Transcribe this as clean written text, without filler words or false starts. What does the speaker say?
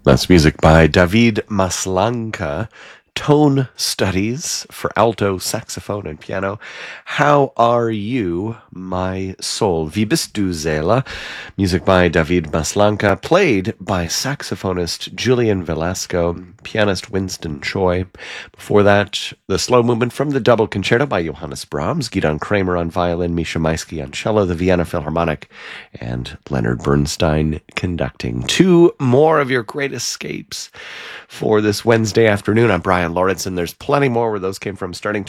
That's music by David Maslanka. Tone Studies for alto, saxophone, and piano. How Are You, My Soul? Wie bist du, Seele? Music by David Maslanka, played by saxophonist Julian Velasco, pianist Winston Choi. Before that, the slow movement from the Double Concerto by Johannes Brahms, Gidon Kramer on violin, Misha Maisky on cello, the Vienna Philharmonic, and Leonard Bernstein conducting. Two more of your great escapes for this Wednesday afternoon. I'm Brian Lauritsen. There's plenty more where those came from, starting